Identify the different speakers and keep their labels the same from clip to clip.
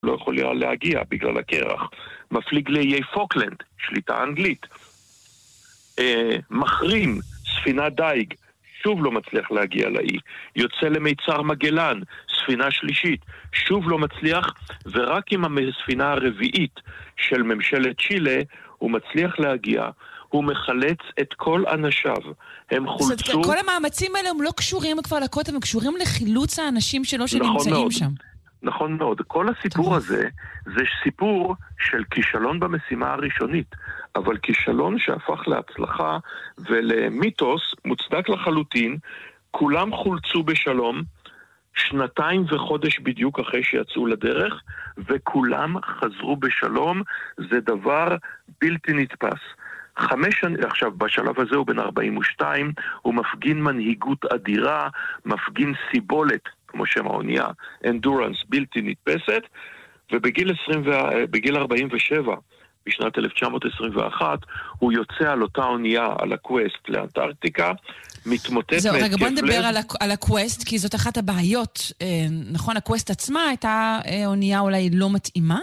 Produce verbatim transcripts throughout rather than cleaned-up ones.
Speaker 1: לא יכול להגיע בגלל הקרח. מפליג לאיי פוקלנד, שליטה אנגלית. אה, מחרים, ספינה דייג, שוב לא מצליח להגיע לאי. יוצא למיצר מגלן, ספינה שלישית, שוב לא מצליח, ורק עם הספינה הרביעית של ממשלת צ'ילה, הוא מצליח להגיע. הוא מחלץ את כל אנשיו. הם חולצו...
Speaker 2: כל המאמצים האלה הם לא קשורים כבר לקוטב, הם קשורים לחילוץ האנשים שלו שנמצאים
Speaker 1: נכון
Speaker 2: שם.
Speaker 1: נכון מאוד. כל הסיפור טוב. הזה זה סיפור של כישלון במשימה הראשונית, אבל כישלון שהפך להצלחה ולמיתוס מוצדק לחלוטין. כולם חולצו בשלום, שנתיים וחודש בדיוק אחרי שיצאו לדרך, וכולם חזרו בשלום. זה דבר בלתי נתפס. חמש שנים, עכשיו בשלב הזה הוא בן ארבעים ושתיים, הוא מפגין מנהיגות אדירה, מפגין סיבולת, כמו שם האונייה, אנדורנס בלתי נתפסת, ובגיל עשרים, בגיל ארבעים ושבע, בשנת אלף תשע מאות עשרים ואחת, הוא יוצא על אותה אונייה, על הקווסט לאנטארקטיקה, מתמוטט
Speaker 2: זהו,
Speaker 1: מהתקף לב.
Speaker 2: רגע, בוא נדבר על, על הקווסט, כי זאת אחת הבעיות. נכון, הקווסט עצמה הייתה אונייה אולי לא מתאימה?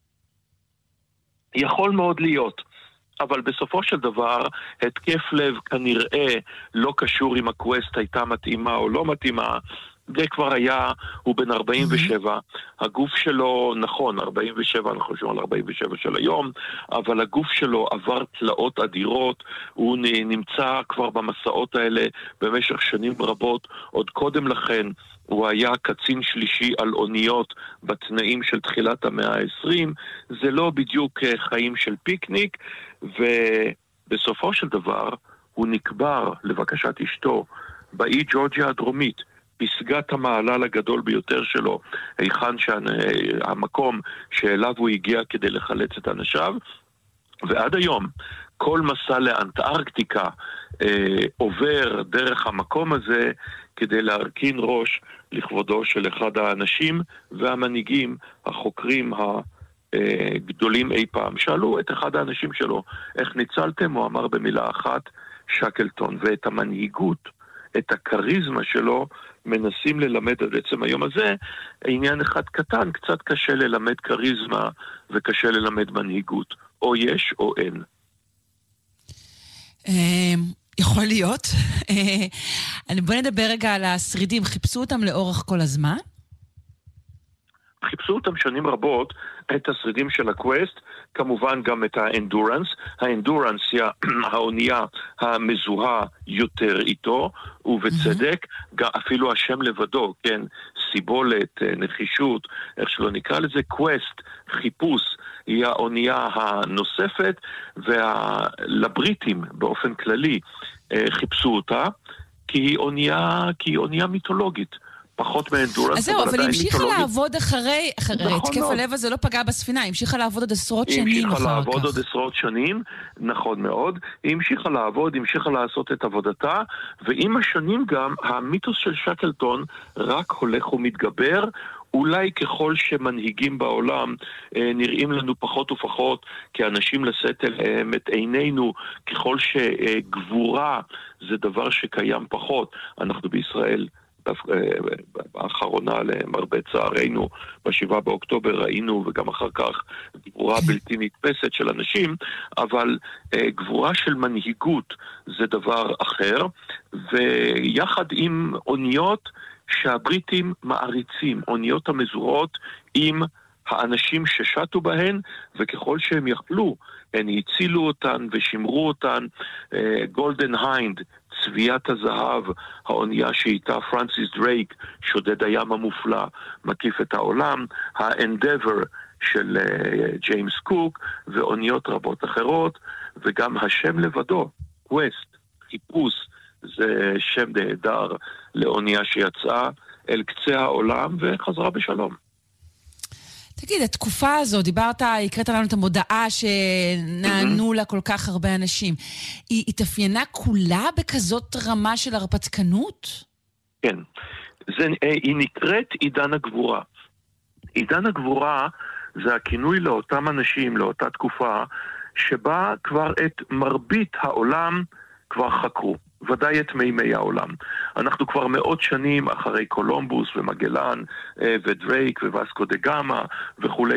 Speaker 1: יכול מאוד להיות. אבל בסופו של דבר, התקף לב כנראה לא קשור אם הקווסט הייתה מתאימה או לא מתאימה. זה כבר היה, הוא בן ארבעים ושבע, הגוף שלו, נכון, ארבעים ושבע, אנחנו חושבים על ארבעים ושבע של היום, אבל הגוף שלו עבר תלאות אדירות, הוא נמצא כבר במסעות האלה במשך שנים רבות, עוד קודם לכן הוא היה קצין שלישי על אוניות בתנאים של תחילת המאה ה-עשרים, זה לא בדיוק חיים של פיקניק, ובסופו של דבר הוא נקבר לבקשת אשתו באי ג'ורג'יה הדרומית, פסגת המעלל הגדול ביותר שלו, היכן שהמקום שאליו הוא הגיע כדי לחלץ את אנשיו, ועד היום כל מסע לאנטארקטיקה אה, עובר דרך המקום הזה כדי להרכין ראש לכבודו של אחד האנשים והמנהיגים, החוקרים הגדולים אי פעם. שאלו את אחד האנשים שלו, איך ניצלתם? הוא אמר במילה אחת, שקלטון. ואת המנהיגות, את הקריזמה שלו, מנסים ללמד עד עצם היום הזה. עניין אחד קטן, קצת קשה ללמד קריזמה וקשה ללמד מנהיגות. או יש או אין.
Speaker 2: יכול להיות. בוא נדבר רגע על השרידים. חיפשו אותם לאורך כל הזמן?
Speaker 1: חיפשו אותם שנים רבות, את השרידים של הקווסט, כמובן גם את האנדורנס. האנדורנס היא האונייה המזוהה יותר איתו, ובצדק, mm-hmm. אפילו השם לבדו, כן, סיבולת, נחישות, איך שלא נקרא לזה, קווסט, חיפוש, היא האונייה הנוספת, ולבריטים באופן כללי חיפשו אותה, כי היא אונייה, כי היא אונייה מיתולוגית. פחות מאנדורנס.
Speaker 2: אז זהו, אבל המשיכה לעבוד אחרי, אחרי התקף הלב הזה לא פגע בספינה, המשיכה לעבוד עוד עשרות שנים אחר כך.
Speaker 1: המשיכה לעבוד עוד עשרות שנים, נכון מאוד. היא המשיכה לעבוד, המשיכה לעשות את עבודתה, ועם השנים גם המיתוס של שקלטון רק הולך ומתגבר, אולי ככל שמנהיגים בעולם אה, נראים לנו פחות ופחות כאנשים לשאת אליהם את עינינו, ככל שגבורה זה דבר שקיים פחות. אנחנו בישראל האחרונה למרבה צערנו בשבעה באוקטובר ראינו, וגם אחר כך גבורה בלתי נתפסת של אנשים, אבל גבורה של מנהיגות זה דבר אחר, ויחד עם אוניות שהבריטים מעריצים, אוניות המזוהות עם האנשים ששטו בהן, וככל שהם יכלו הם הצילו אותן ושימרו אותן. גולדן היינד, צביית הזהב, האונייה שאיתה פרנסיס דרייק, שודד הים המופלא, מקיף את העולם, האנדבר של ג'יימס קוק, ואוניות רבות אחרות, וגם השם לבדו, קווסט, חיפוש, זה שם נהדר לאונייה שיצאה אל קצה העולם וחזרה בשלום.
Speaker 2: תגיד, התקופה הזו, דיברת, הקראת לנו את המודעה שנענו לה כל כך הרבה אנשים. היא התאפיינה כולה בכזאת רמה של הרפתקנות?
Speaker 1: כן. זה, היא נקראת עידן הגבורה. עידן הגבורה זה הכינוי לאותם אנשים, לאותה תקופה, שבה כבר את מרבית העולם כבר חקרו. ודאי את מימי העולם. אנחנו כבר מאות שנים אחרי קולומבוס ומגלן ודרייק ווסקו דה גאמה וכו'.